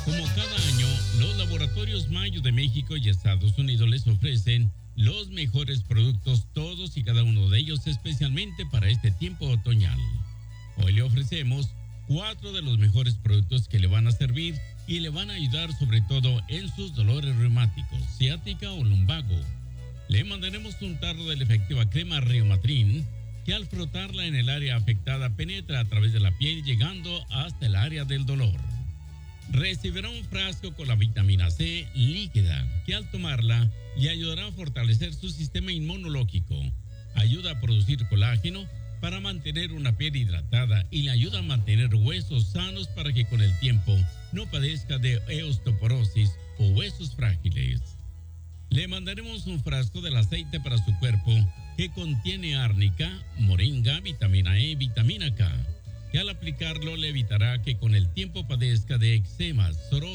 Como cada año, los laboratorios Mayo de México y Estados Unidos les ofrecen los mejores productos, todos y cada uno de ellos, especialmente para este tiempo otoñal. Hoy le ofrecemos 4 de los mejores productos que le van a servir y le van a ayudar sobre todo en sus dolores reumáticos, ciática o lumbago. Le mandaremos un tarro de la efectiva crema Reumatrin, que al frotarla en el área afectada penetra a través de la piel llegando hasta el área del dolor. Recibirá un frasco con la vitamina C líquida, que al tomarla le ayudará a fortalecer su sistema inmunológico, ayuda a producir colágeno para mantener una piel hidratada y le ayuda a mantener huesos sanos para que con el tiempo no padezca de osteoporosis o huesos frágiles. Le mandaremos un frasco del aceite para su cuerpo que contiene árnica, moringa, vitamina E, vitamina K, que al aplicarlo le evitará que con el tiempo padezca de eczemas, psoriasis